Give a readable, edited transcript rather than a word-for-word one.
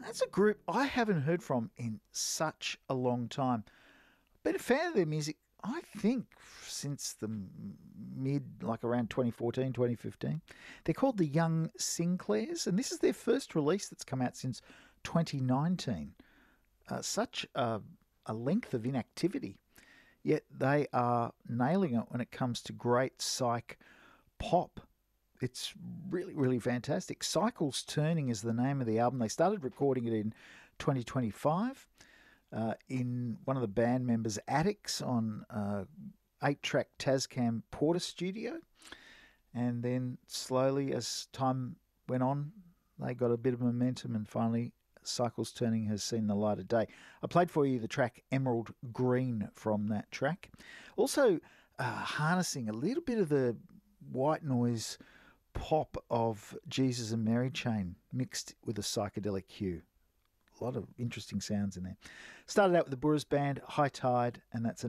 That's a group I haven't heard from in such a long time. Been a fan of their music, I think, since the like around 2014, 2015. They're called the Young Sinclairs, and this is their first release that's come out since 2019. Such a length of inactivity, yet they are nailing it when it comes to great psych pop. It's really, really fantastic. Cycles Turning is the name of the album. They started recording it in 2025 in one of the band members' attics on 8-track Tascam Porter studio. And then slowly, as time went on, they got a bit of momentum, and finally Cycles Turning has seen the light of day. I played for you the track Emerald Green from that track. Also harnessing a little bit of the white noise pop of Jesus and Mary Chain mixed with a psychedelic hue. A lot of interesting sounds in there. Started out with the Burris Band, High Tide, and that's